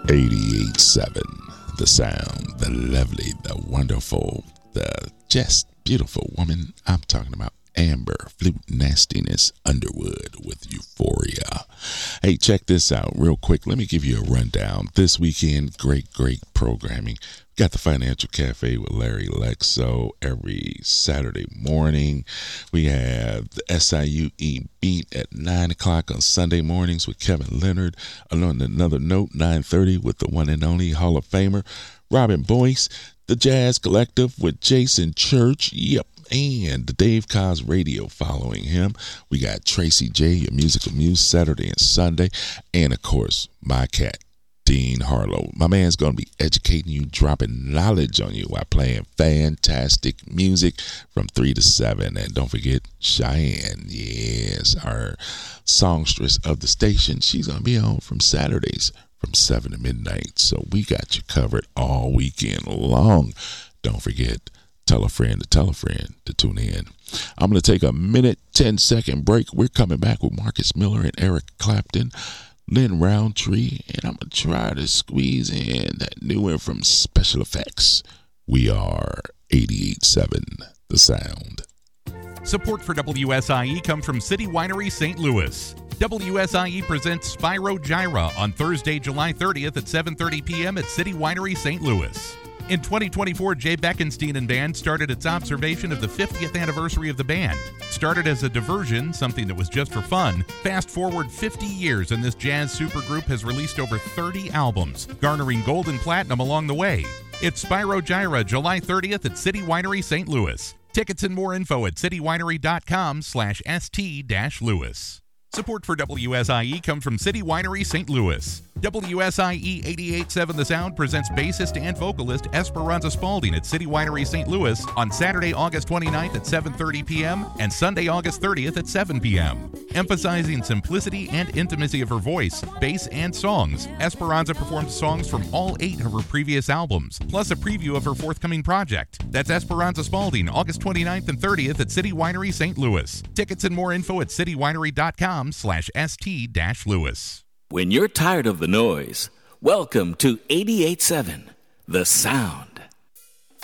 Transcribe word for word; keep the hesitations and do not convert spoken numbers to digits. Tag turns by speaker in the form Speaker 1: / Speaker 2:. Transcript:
Speaker 1: eighty-eight seven, the sound, the lovely, the wonderful, the just beautiful woman. I'm talking about Amber Flute Nastiness Underwood with Euphoria. Hey, check this out real quick. Let me give you a rundown. This weekend, great, great programming. Got the Financial Cafe with Larry Lexo every Saturday morning. We have the S I U E Beat at nine o'clock on Sunday mornings with Kevin Leonard. On another note, nine thirty with the one and only Hall of Famer Robin Boyce. The Jazz Collective with Jason Church. Yep. And the Dave Cos Radio following him. We got Tracy J, your musical muse, Saturday and Sunday. And, of course, my cat, Dean Harlow. My man's going to be educating you, dropping knowledge on you while playing fantastic music from three to seven. And don't forget Cheyenne, yes, our songstress of the station. She's going to be on from Saturdays from seven to midnight. So we got you covered all weekend long. Don't forget, tell a friend to tell a friend to tune in. I'm going to take a minute, ten second break. We're coming back with Marcus Miller and Eric Clapton, Lynn Roundtree, and I'm going to try to squeeze in that new one from Special Effects. We are eighty-eight seven, the sound.
Speaker 2: Support for W S I E comes from City Winery Saint Louis. W S I E presents Spyro Gyra on Thursday, July thirtieth at seven thirty p.m. at City Winery Saint Louis. In twenty twenty-four, Jay Beckenstein and Band started its observation of the fiftieth anniversary of the band. Started as a diversion, something that was just for fun, fast forward fifty years and this jazz supergroup has released over thirty albums, garnering gold and platinum along the way. It's Spyro Gyra, July thirtieth at City Winery Saint Louis. Tickets and more info at citywinery.com slash st dash Louis. Support for W S I E comes from City Winery Saint Louis. W S I E eighty-eight seven The Sound presents bassist and vocalist Esperanza Spalding at City Winery Saint Louis on Saturday, August twenty-ninth at seven thirty p.m. and Sunday, August thirtieth at seven p.m. Emphasizing simplicity and intimacy of her voice, bass, and songs, Esperanza performed songs from all eight of her previous albums, plus a preview of her forthcoming project. That's Esperanza Spalding, August twenty-ninth and thirtieth at City Winery Saint Louis. Tickets and more info at citywinery.com slash st dash Louis.
Speaker 3: When you're tired of the noise, welcome to eighty-eight seven, The Sound.